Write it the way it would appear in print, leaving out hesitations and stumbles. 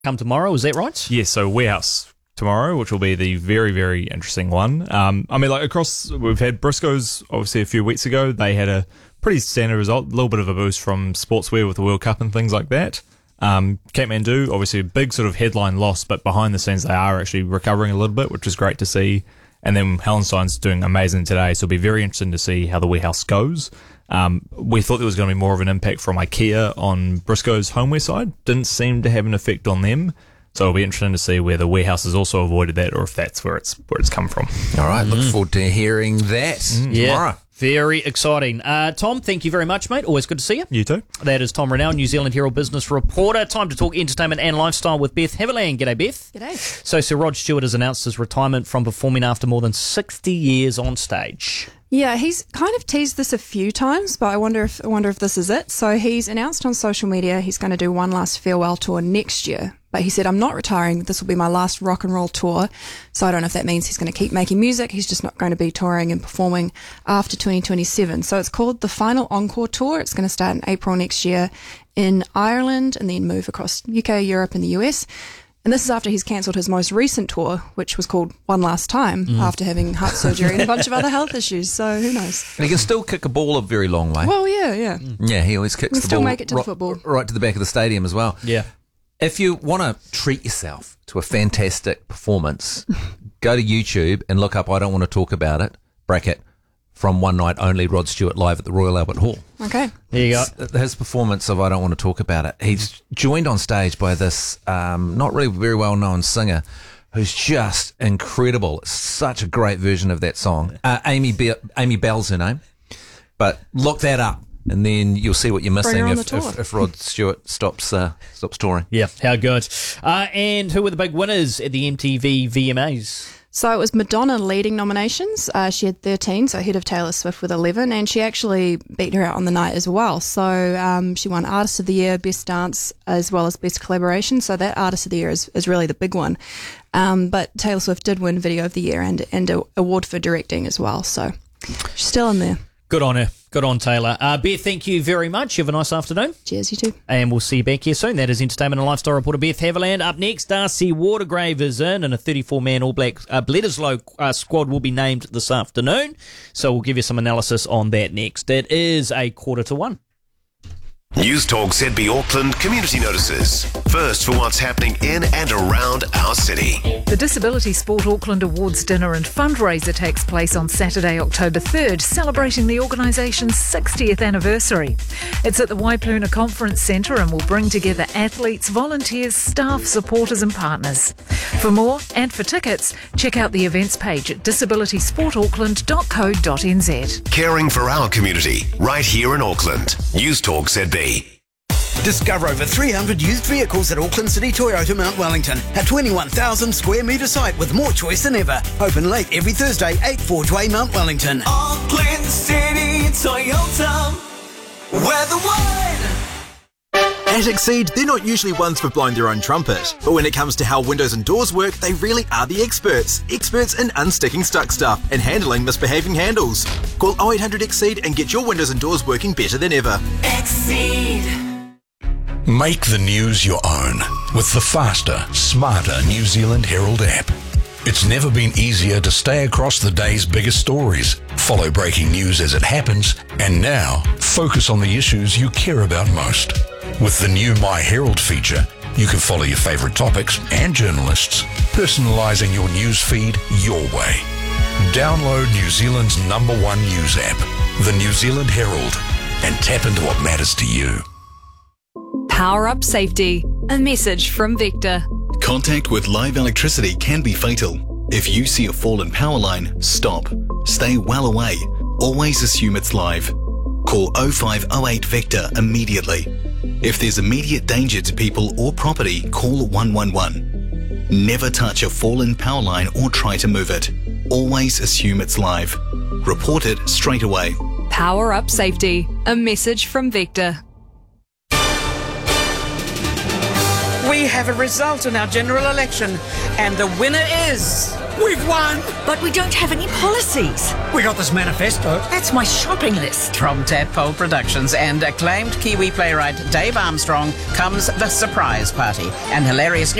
come tomorrow, is that right? Yes, so Warehouse tomorrow, which will be the very, very interesting one. We've had Briscoe's obviously a few weeks ago. They had a pretty standard result, a little bit of a boost from sportswear with the World Cup and things like that. Kathmandu, obviously a big sort of headline loss, but behind the scenes they are actually recovering a little bit, which is great to see. And then Hallenstein's doing amazing today, so it'll be very interesting to see how the Warehouse goes. We thought there was going to be more of an impact from IKEA on Briscoe's homeware side. Didn't seem to have an effect on them. So it'll be interesting to see whether Warehouse has also avoided that or if that's where it's come from. All right, look forward to hearing that tomorrow. Very exciting. Tom, thank you very much, mate. Always good to see you. You too. That is Tom Rennell, New Zealand Herald business reporter. Time to talk entertainment and lifestyle with Beth Haviland. G'day, Beth. G'day. So Sir Rod Stewart has announced his retirement from performing after more than 60 years on stage. Yeah, he's kind of teased this a few times, but I wonder if this is it. So he's announced on social media he's going to do one last farewell tour next year. But he said, I'm not retiring. This will be my last rock and roll tour. So I don't know if that means he's going to keep making music. He's just not going to be touring and performing after 2027. So it's called the Final Encore Tour. It's going to start in April next year in Ireland and then move across UK, Europe and the US. And this is after he's cancelled his most recent tour, which was called One Last Time, after having heart surgery and a bunch of other health issues. So who knows? And he can still kick a ball a very long way. Well, yeah. Yeah, he always kicks the still ball make it to the football. right to the back of the stadium as well. Yeah. If you want to treat yourself to a fantastic performance, go to YouTube and look up I Don't Want to Talk About It, bracket, from One Night Only, Rod Stewart live at the Royal Albert Hall. Okay. There you go. His performance of I Don't Want to Talk About It. He's joined on stage by this not really very well-known singer who's just incredible. It's such a great version of that song. Amy Bell's her name. But look that up. And then you'll see what you're missing if Rod Stewart stops touring. Yeah, how good. And who were the big winners at the MTV VMAs? So it was Madonna leading nominations. She had 13, so ahead of Taylor Swift with 11, and she actually beat her out on the night as well. So she won Artist of the Year, Best Dance, as well as Best Collaboration. So that Artist of the Year is really the big one. But Taylor Swift did win Video of the Year and an award for directing as well. So she's still in there. Good on her. Good on Taylor. Beth, thank you very much. You have a nice afternoon. Cheers, you too. And we'll see you back here soon. That is entertainment and lifestyle reporter Beth Haviland. Up next, Darcy Watergrave is in, and a 34-man All Black Bledisloe squad will be named this afternoon. So we'll give you some analysis on that next. It is 1:45. News Talk ZB Auckland community notices. First for what's happening in and around our city. The Disability Sport Auckland Awards dinner and fundraiser takes place on Saturday, October 3rd, celebrating the organisation's 60th anniversary. It's at the Waipuna Conference Centre and will bring together athletes, volunteers, staff, supporters and partners. For more and for tickets, check out the events page at disabilitysportauckland.co.nz. Caring for our community, right here in Auckland. News Talk ZB. Discover over 300 used vehicles at Auckland City Toyota Mount Wellington, a 21,000 square metre site with more choice than ever. Open late every Thursday, 8 Forgeway, Mount Wellington. Auckland City Toyota, we're the one. At Exceed, they're not usually ones for blowing their own trumpet, but when it comes to how windows and doors work, they really are the experts. Experts in unsticking stuck stuff and handling misbehaving handles. Call 0800 Exceed and get your windows and doors working better than ever. Exceed. Make the news your own with the faster, smarter New Zealand Herald app. It's never been easier to stay across the day's biggest stories, follow breaking news as it happens, and now focus on the issues you care about most. With the new My Herald feature, you can follow your favourite topics and journalists, personalising your news feed your way. Download New Zealand's #1 news app, the New Zealand Herald, and tap into what matters to you. Power up safety. A message from Vector. Contact with live electricity can be fatal. If you see a fallen power line, stop. Stay well away. Always assume it's live. Call 0508 Vector immediately. If there's immediate danger to people or property, call 111. Never touch a fallen power line or try to move it. Always assume it's live. Report it straight away. Power up safety. A message from Vector. We have a result in our general election, and the winner is We've won! But we don't have any policies. We got this manifesto. That's my shopping list. From Tadpole Productions and acclaimed Kiwi playwright Dave Armstrong comes The Surprise Party, an hilarious